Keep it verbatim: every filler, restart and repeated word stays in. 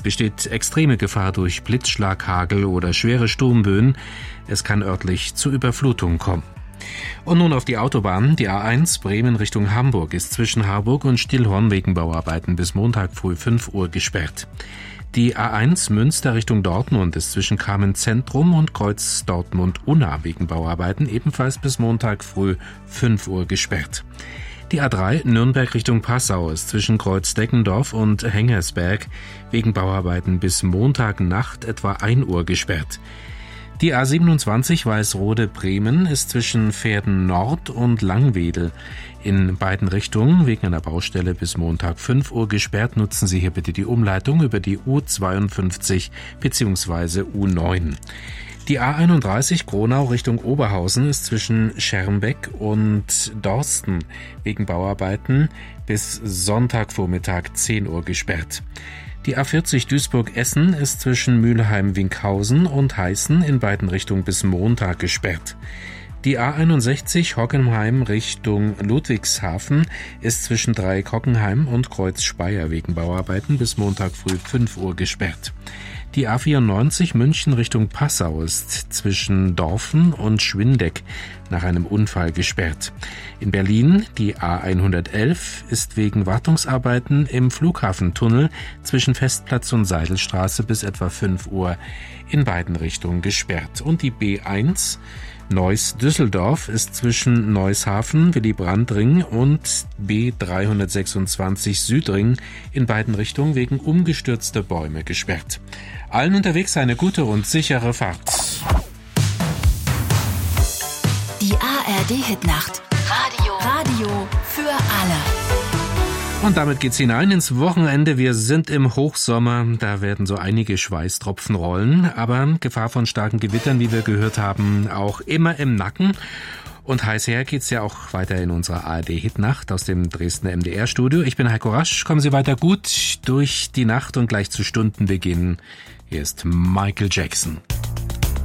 besteht extreme Gefahr durch Blitzschlag, Hagel oder schwere Sturmböen. Es kann örtlich zu Überflutungen kommen. Und nun auf die Autobahn. Die A eins Bremen Richtung Hamburg ist zwischen Harburg und Stillhorn wegen Bauarbeiten bis Montag früh fünf Uhr gesperrt. Die A eins Münster Richtung Dortmund ist zwischen Kamen Zentrum und Kreuz Dortmund-Unna wegen Bauarbeiten ebenfalls bis Montag früh fünf Uhr gesperrt. Die A drei Nürnberg Richtung Passau ist zwischen Kreuz Deckendorf und Hengersberg wegen Bauarbeiten bis Montagnacht etwa ein Uhr gesperrt. Die A siebenundzwanzig Weißrode-Bremen ist zwischen Verden Nord und Langwedel in beiden Richtungen wegen einer Baustelle bis Montag fünf Uhr gesperrt. Nutzen Sie hier bitte die Umleitung über die U zweiundfünfzig bzw. U neun. Die A einunddreißig Gronau Richtung Oberhausen ist zwischen Schermbeck und Dorsten wegen Bauarbeiten bis Sonntagvormittag zehn Uhr gesperrt. Die A vierzig Duisburg-Essen ist zwischen Mülheim-Winkhausen und Heißen in beiden Richtungen bis Montag gesperrt. Die A einundsechzig Hockenheim Richtung Ludwigshafen ist zwischen Dreieck-Hockenheim und Kreuz Speyer wegen Bauarbeiten bis Montag früh fünf Uhr gesperrt. Die A vierundneunzig München Richtung Passau ist zwischen Dorfen und Schwindeck nach einem Unfall gesperrt. In Berlin die A hundertelf ist wegen Wartungsarbeiten im Flughafentunnel zwischen Festplatz und Seidelstraße bis etwa fünf Uhr in beiden Richtungen gesperrt. Und die B eins Neuss-Düsseldorf ist zwischen Neushafen, Willy-Brandt-Ring und B dreihundertsechsundzwanzig Südring in beiden Richtungen wegen umgestürzter Bäume gesperrt. Allen unterwegs eine gute und sichere Fahrt. Die A R D-Hitnacht. Radio. Radio für alle. Und damit geht's hinein ins Wochenende. Wir sind im Hochsommer, da werden so einige Schweißtropfen rollen, aber Gefahr von starken Gewittern, wie wir gehört haben, auch immer im Nacken. Und heiß her geht's ja auch weiter in unserer A R D-Hitnacht aus dem Dresdner M D R-Studio. Ich bin Heiko Rasch, kommen Sie weiter gut durch die Nacht und gleich zu Stundenbeginn. Hier ist Michael Jackson.